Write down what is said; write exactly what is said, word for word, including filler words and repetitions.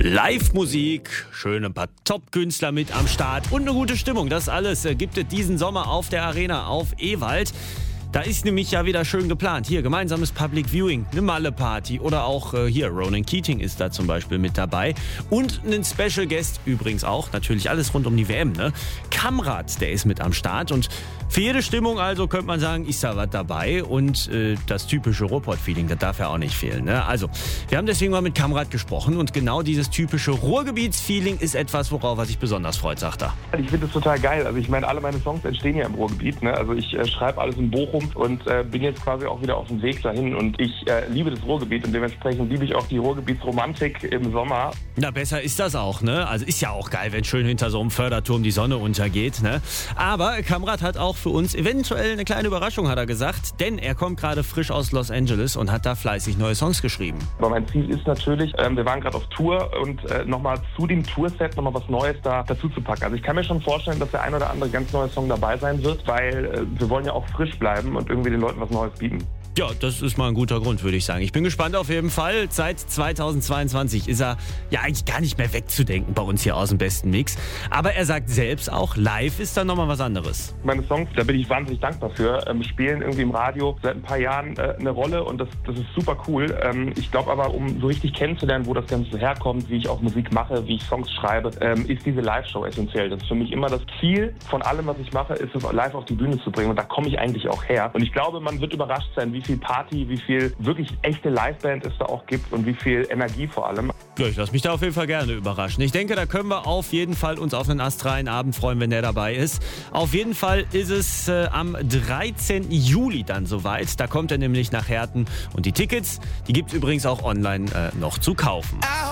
Live-Musik, schön ein paar Top-Künstler mit am Start und eine gute Stimmung. Das alles äh, gibt es diesen Sommer auf der Arena auf Ewald. Da ist nämlich ja wieder schön geplant. Hier, gemeinsames Public Viewing, eine Malle-Party oder auch äh, hier, Ronan Keating ist da zum Beispiel mit dabei. Und einen Special Guest übrigens auch, natürlich alles rund um die W M, ne? Kamrat, der ist mit am Start und für jede Stimmung also könnte man sagen, ist da was dabei und äh, das typische Ruhrpott-Feeling, das darf ja auch nicht fehlen, ne? Also, wir haben deswegen mal mit Kamrat gesprochen und genau dieses typische Ruhrgebiets-Feeling ist etwas, worauf er sich besonders freut, sagt er. Ich finde das total geil. Also ich meine, alle meine Songs entstehen ja im Ruhrgebiet, ne? Also ich äh, schreibe alles in Bochum und äh, bin jetzt quasi auch wieder auf dem Weg dahin und ich äh, liebe das Ruhrgebiet und dementsprechend liebe ich auch die Ruhrgebietsromantik im Sommer. Na, besser ist das auch, ne? Also ist ja auch geil, wenn schön hinter so einem Förderturm die Sonne untergeht, ne? Aber Kamrat hat auch für uns eventuell eine kleine Überraschung, hat er gesagt, denn er kommt gerade frisch aus Los Angeles und hat da fleißig neue Songs geschrieben. Aber mein Ziel ist natürlich, ähm, wir waren gerade auf Tour und äh, nochmal zu dem Tourset nochmal was Neues da dazu zu packen. Also ich kann mir schon vorstellen, dass der ein oder andere ganz neue Song dabei sein wird, weil äh, wir wollen ja auch frisch bleiben und irgendwie den Leuten was Neues bieten. Ja, das ist mal ein guter Grund, würde ich sagen. Ich bin gespannt auf jeden Fall. Seit zweitausendzweiundzwanzig ist er ja eigentlich gar nicht mehr wegzudenken bei uns hier aus dem besten Mix. Aber er sagt selbst auch, live ist dann nochmal was anderes. Meine Songs, da bin ich wahnsinnig dankbar für, ähm, spielen irgendwie im Radio seit ein paar Jahren äh, eine Rolle und das, das ist super cool. Ähm, ich glaube aber, um so richtig kennenzulernen, wo das Ganze herkommt, wie ich auch Musik mache, wie ich Songs schreibe, ähm, ist diese Live-Show essentiell. Das ist für mich immer das Ziel von allem, was ich mache, ist es live auf die Bühne zu bringen und da komme ich eigentlich auch her. Und ich glaube, man wird überrascht sein, wie viel Party, wie viel wirklich echte Liveband es da auch gibt und wie viel Energie vor allem. Ja, ich lasse mich da auf jeden Fall gerne überraschen. Ich denke, da können wir auf jeden Fall uns auf einen astralen Abend freuen, wenn der dabei ist. Auf jeden Fall ist es äh, am dreizehnten Juli dann soweit. Da kommt er nämlich nach Herten und die Tickets, die gibt es übrigens auch online äh, noch zu kaufen.